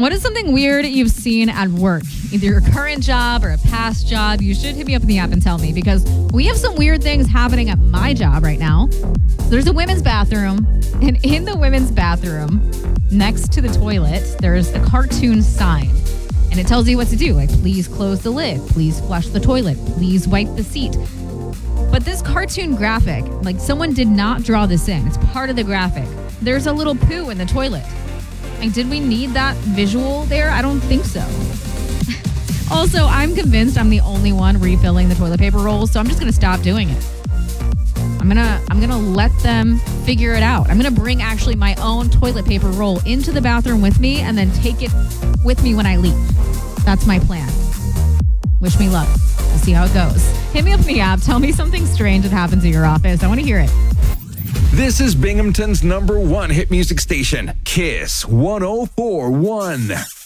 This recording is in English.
What is something weird you've seen at work? Either your current job or a past job. You should hit me up in the app and tell me, because we have some weird things happening at my job right now. There's a women's bathroom, and in the women's bathroom, next to the toilet, there's a cartoon sign. And it tells you what to do, like, please close the lid, please flush the toilet, please wipe the seat. But this cartoon graphic, like, someone did not draw this in. It's part of the graphic. There's a little poo in the toilet. Like, did we need that visual there? I don't think so. Also, I'm convinced I'm the only one refilling the toilet paper rolls, so I'm just going to stop doing it. I'm gonna let them figure it out. I'm gonna bring actually my own toilet paper roll into the bathroom with me and then take it with me when I leave. That's my plan. Wish me luck. We'll see how it goes. Hit me up in the app. Tell me something strange that happens at your office. I want to hear it. This is Binghamton's #1 hit music station, Kiss 104.1.